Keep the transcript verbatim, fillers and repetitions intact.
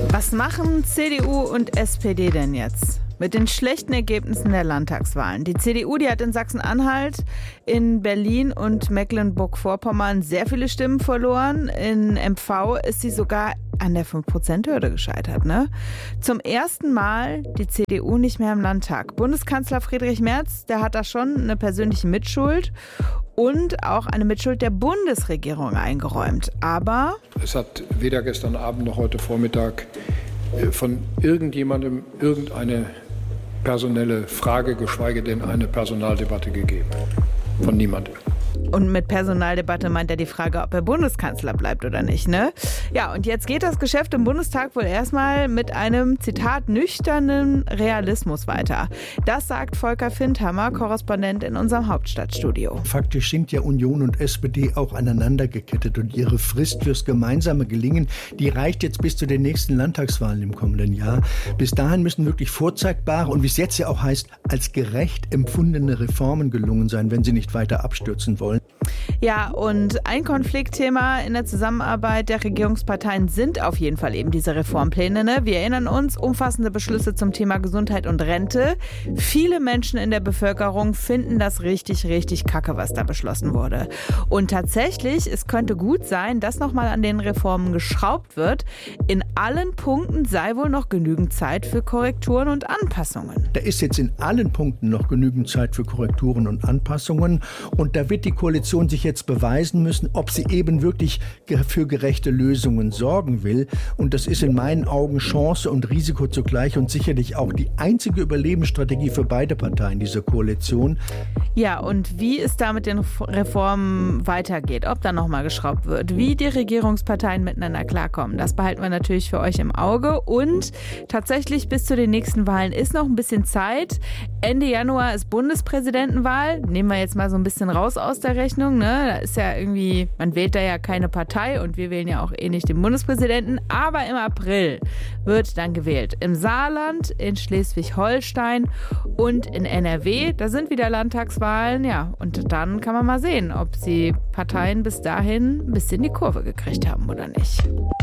Was machen C D U und S P D denn jetzt mit den schlechten Ergebnissen der Landtagswahlen? Die C D U, die hat in Sachsen-Anhalt, in Berlin und Mecklenburg-Vorpommern sehr viele Stimmen verloren. In M V ist sie sogar an der fünf Prozent Hürde gescheitert. Ne? Zum ersten Mal die C D U nicht mehr im Landtag. Bundeskanzler Friedrich Merz, der hat da schon eine persönliche Mitschuld und auch eine Mitschuld der Bundesregierung eingeräumt. Aber es hat weder gestern Abend noch heute Vormittag von irgendjemandem irgendeine personelle Frage, geschweige denn eine Personaldebatte gegeben. Von niemandem. Und mit Personaldebatte meint er die Frage, ob er Bundeskanzler bleibt oder nicht, ne? Ja, und jetzt geht das Geschäft im Bundestag wohl erstmal mit einem, Zitat, nüchternen Realismus weiter. Das sagt Volker Findhammer, Korrespondent in unserem Hauptstadtstudio. Faktisch sind ja Union und S P D auch aneinander gekettet und ihre Frist fürs gemeinsame Gelingen, die reicht jetzt bis zu den nächsten Landtagswahlen im kommenden Jahr. Bis dahin müssen wirklich vorzeigbare und wie es jetzt ja auch heißt, als gerecht empfundene Reformen gelungen sein, wenn sie nicht weiter abstürzen wollen. Ja, und ein Konfliktthema in der Zusammenarbeit der Regierungsparteien sind auf jeden Fall eben diese Reformpläne. Ne? Wir erinnern uns, umfassende Beschlüsse zum Thema Gesundheit und Rente. Viele Menschen in der Bevölkerung finden das richtig, richtig kacke, was da beschlossen wurde. Und tatsächlich, es könnte gut sein, dass nochmal an den Reformen geschraubt wird. In allen Punkten sei wohl noch genügend Zeit für Korrekturen und Anpassungen. Da ist jetzt in allen Punkten noch genügend Zeit für Korrekturen und Anpassungen. Und da wird die Koalition sich jetzt beweisen müssen, ob sie eben wirklich für gerechte Lösungen sorgen will. Und das ist in meinen Augen Chance und Risiko zugleich und sicherlich auch die einzige Überlebensstrategie für beide Parteien dieser Koalition. Ja, und wie es da mit den Reformen weitergeht, ob da nochmal geschraubt wird, wie die Regierungsparteien miteinander klarkommen, das behalten wir natürlich für euch im Auge. Und tatsächlich bis zu den nächsten Wahlen ist noch ein bisschen Zeit. Ende Januar ist Bundespräsidentenwahl. Nehmen wir jetzt mal so ein bisschen raus aus der Rechnung. Ne? Da ist ja irgendwie, man wählt da ja keine Partei und wir wählen ja auch eh nicht den Bundespräsidenten. Aber im April wird dann gewählt. Im Saarland, in Schleswig-Holstein und in N R W. Da sind wieder Landtagswahlen. Ja, und dann kann man mal sehen, ob die Parteien bis dahin ein bisschen die Kurve gekriegt haben oder nicht.